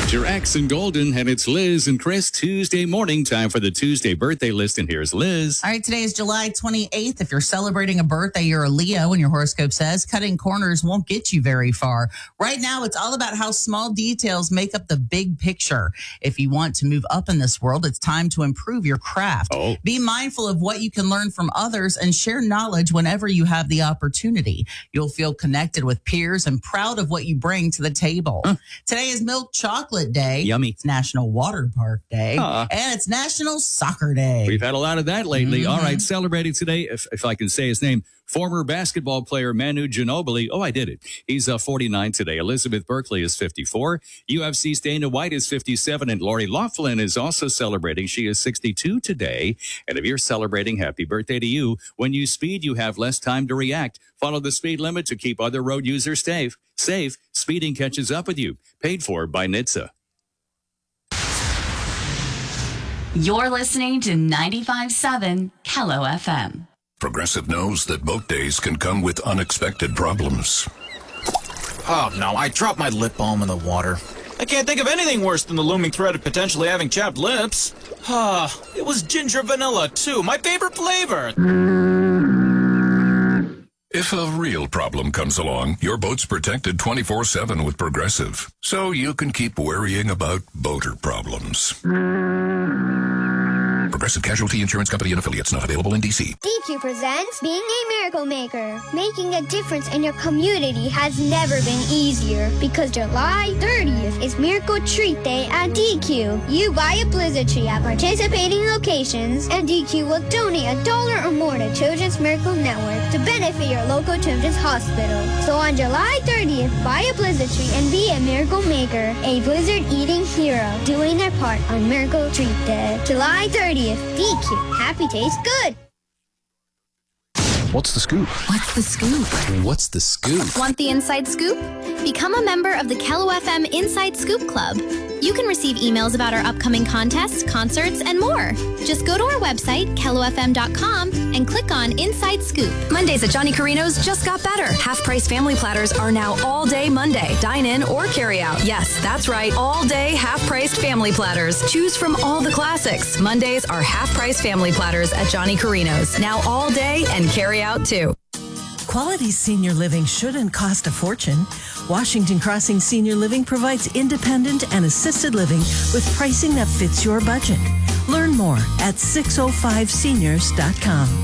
Dr. X and Golden, and it's Liz and Chris. Tuesday morning, time for the Tuesday birthday list, and here's Liz. All right, today is July 28th. If you're celebrating a birthday, you're a Leo, and your horoscope says cutting corners won't get you very far. Right now, it's all about how small details make up the big picture. If you want to move up in this world, it's time to improve your craft. Be mindful of what you can learn from others and share knowledge whenever you have the opportunity. You'll feel connected with peers and proud of what you bring to the table. Today is Milk Chocolate Day. Yummy. It's National Water Park Day. And it's National Soccer Day. We've had a lot of that lately. All right, celebrating today, if I can say his name, former basketball player Manu Ginobili. I did it. He's 49 today. Elizabeth Berkley is 54. UFC's Dana White is 57. And Lori Loughlin is also celebrating. She is 62 today. And if you're celebrating, happy birthday to you. When you speed, you have less time to react. Follow the speed limit to keep other road users safe. Speeding catches up with you. Paid for by NHTSA. You're listening to 95.7 Kello FM. Progressive knows that boat days can come with unexpected problems. Oh, no, I dropped my lip balm in the water. I can't think of anything worse than the looming threat of potentially having chapped lips. It was ginger vanilla, too, my favorite flavor. If a real problem comes along, your boat's protected 24/7 with Progressive, so you can keep worrying about boater problems. Progressive Casualty Insurance Company and affiliates, not available in D.C. DQ presents Being a Miracle Maker. Making a difference in your community has never been easier because July 30th is Miracle Treat Day at DQ. You buy a Blizzard tree at participating locations, and DQ will donate $1 or more to Children's Miracle Network to benefit your local children's hospital. So on July 30th, buy a Blizzard tree and be a Miracle Maker, a Blizzard eating hero, doing their part on Miracle Treat Day. July 30th. DQ. Happy tastes good. What's the scoop? What's the scoop? What's the scoop? Want the inside scoop? Become a member of the Kello FM Inside Scoop Club. You can receive emails about our upcoming contests, concerts, and more. Just go to our website, kellofm.com, and click on Inside Scoop. Mondays at Johnny Carino's just got better. Half-price family platters are now all day Monday. Dine in or carry out. Yes, that's right. All day half-priced family platters. Choose from all the classics. Mondays are half-price family platters at Johnny Carino's. Now all day and carry out too. Quality senior living shouldn't cost a fortune. Washington Crossing Senior Living provides independent and assisted living with pricing that fits your budget. Learn more at 605seniors.com.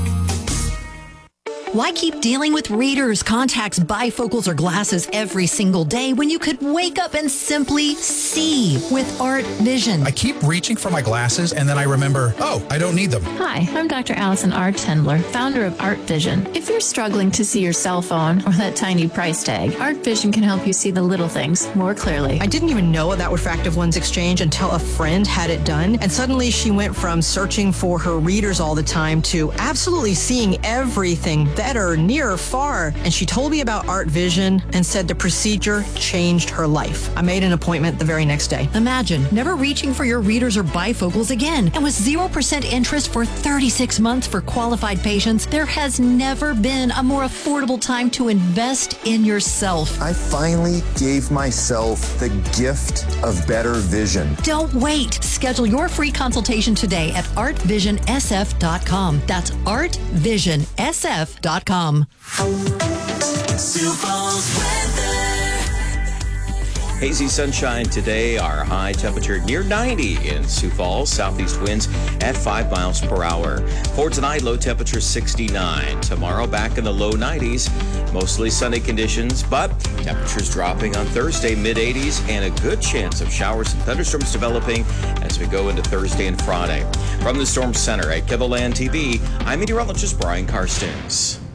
Why keep dealing with readers, contacts, bifocals, or glasses every single day when you could wake up and simply see with Art Vision? I keep reaching for my glasses and then I remember, I don't need them. Hi, I'm Dr. Allison R. Tendler, founder of Art Vision. If you're struggling to see your cell phone or that tiny price tag, Art Vision can help you see the little things more clearly. I didn't even know that would Refractive Ones Exchange until a friend had it done, and suddenly she went from searching for her readers all the time to absolutely seeing everything better, near or far. And she told me about Art Vision and said the procedure changed her life. I made an appointment the very next day. Imagine never reaching for your readers or bifocals again. And with 0% interest for 36 months for qualified patients, there has never been a more affordable time to invest in yourself. I finally gave myself the gift of better vision. Don't wait. Schedule your free consultation today at artvisionsf.com. That's artvisionsf.com. Sioux Falls weather. Hazy sunshine today. Our high temperature near 90 in Sioux Falls. Southeast winds at 5 miles per hour. For tonight, low temperature 69. Tomorrow, back in the low 90s. Mostly sunny conditions, but temperatures dropping on Thursday, mid-80s, and a good chance of showers and thunderstorms developing as we go into Thursday and Friday. From the Storm Center at KEVOLAND TV, I'm meteorologist Brian Karstens.